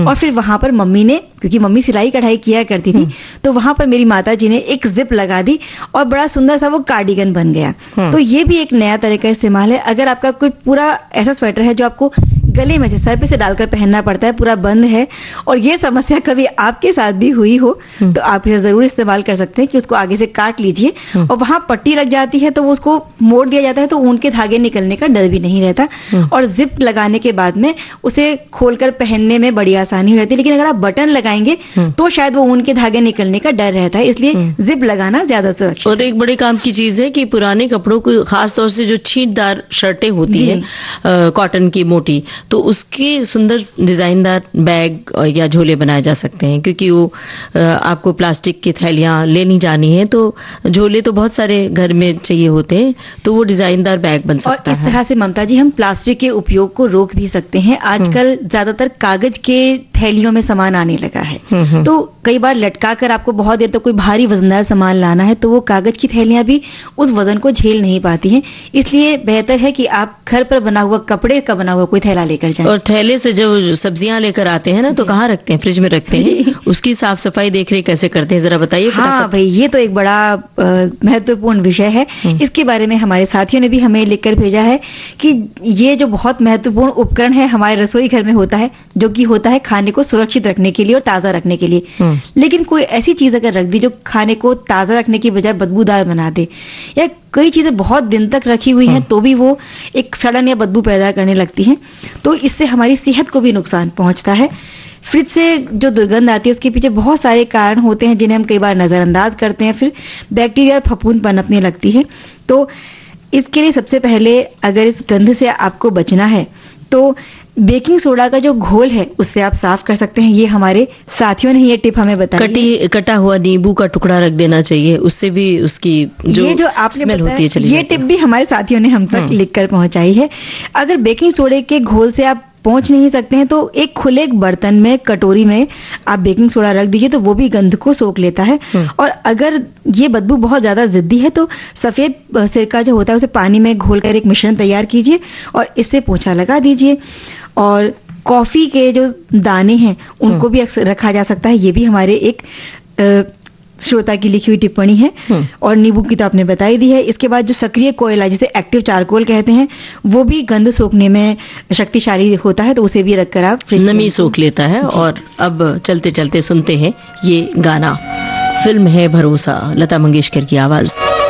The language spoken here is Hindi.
और फिर वहां पर मम्मी ने, क्योंकि मम्मी सिलाई कढ़ाई किया करती थी, तो वहां पर मेरी माता जी ने एक जिप लगा दी और बड़ा सुंदर सा वो कार्डिगन बन गया। तो ये भी एक नया तरह का इस्तेमाल है। अगर आपका कोई पूरा ऐसा स्वेटर है जो आपको गले में से सर पे से डालकर पहनना पड़ता है, पूरा बंद है, और ये समस्या कभी आपके साथ भी हुई हो, तो आप इसे जरूर इस्तेमाल कर सकते हैं कि उसको आगे से काट लीजिए और वहां पट्टी लग जाती है तो वो उसको मोड़ दिया जाता है, तो ऊन के धागे निकलने का डर भी नहीं रहता। और जिप लगाने के बाद में उसे खोलकर पहनने में बड़ी आसानी हो जाती है। लेकिन अगर आप बटन लगाएंगे तो शायद वो ऊन के धागे निकलने का डर रहता है, इसलिए जिप लगाना ज्यादा सुरक्षित। और एक बड़े काम की चीज है कि पुराने कपड़ों को, खासतौर से जो छींटदार शर्टें होती है कॉटन की मोटी, तो उसके सुंदर डिजाइनदार बैग या झोले बनाए जा सकते हैं, क्योंकि वो आपको प्लास्टिक की थैलियां लेनी जानी है, तो झोले तो बहुत सारे घर में चाहिए होते हैं, तो वो डिजाइनदार बैग बन सकता है। और इस तरह से ममता जी हम प्लास्टिक के उपयोग को रोक भी सकते हैं। आजकल ज्यादातर कागज के थैलियों में सामान आने लगा है, तो कई बार लटका कर आपको बहुत देर तक कोई भारी वजनदार सामान लाना है, तो वो कागज की थैलियां भी उस वजन को झेल नहीं पाती हैं। इसलिए बेहतर है कि आप घर पर बना हुआ, कपड़े का बना हुआ कोई थैला लेकर जाएं। और थैले से जब सब्जियां लेकर आते हैं ना, तो कहाँ रखते हैं? फ्रिज में रखते हैं। उसकी साफ सफाई देख रेख कैसे करते हैं, जरा बताइए। हाँ भाई, ये तो एक बड़ा महत्वपूर्ण विषय है। इसके बारे में हमारे साथियों ने भी हमें लिखकर भेजा है कि ये जो बहुत महत्वपूर्ण उपकरण है हमारे रसोई घर में होता है, जो कि होता है खाने को सुरक्षित रखने के लिए और ताजा रखने के लिए। लेकिन कोई ऐसी चीज अगर रख दी जो खाने को ताजा रखने की बजाय बदबूदार बना दे, या कई चीजें बहुत दिन तक रखी हुई हैं तो भी वो एक सड़न या बदबू पैदा करने लगती हैं, तो इससे हमारी सेहत को भी नुकसान पहुंचता है। फ्रिज से जो दुर्गंध आती है उसके पीछे बहुत सारे कारण होते हैं जिन्हें हम कई बार नजरअंदाज करते हैं, फिर बैक्टीरिया और फफूंद पनपने लगती है। तो इसके लिए सबसे पहले अगर इस गंध से आपको बचना है तो बेकिंग सोडा का जो घोल है उससे आप साफ कर सकते हैं। ये हमारे साथियों ने ये टिप हमें बताई। कटा हुआ नींबू का टुकड़ा रख देना चाहिए, उससे भी उसकी जो आपने स्मेल होती है चली जाती है। ये टिप भी हमारे साथियों ने हम तक लिखकर पहुंचाई है। अगर बेकिंग सोडे के घोल से आप पहुंच नहीं सकते हैं तो एक खुले बर्तन में, कटोरी में आप बेकिंग सोडा रख दीजिए, तो वो भी गंध को सोख लेता है। और अगर ये बदबू बहुत ज्यादा जिद्दी है तो सफेद सिरका जो होता है उसे पानी में घोलकर एक मिश्रण तैयार कीजिए और इससे पोंछा लगा दीजिए। और कॉफी के जो दाने हैं उनको भी रखा जा सकता है, ये भी हमारे एक श्रोता की लिखी हुई टिप्पणी है। और नींबू की तो आपने बताई दी है। इसके बाद जो सक्रिय कोयला, जिसे एक्टिव चारकोल कहते हैं, वो भी गंध सोखने में शक्तिशाली होता है, तो उसे भी रखकर आप फ्रिज नमी सोख लेता है। और अब चलते चलते सुनते हैं ये गाना। फिल्म है भरोसा, लता मंगेशकर की आवाज।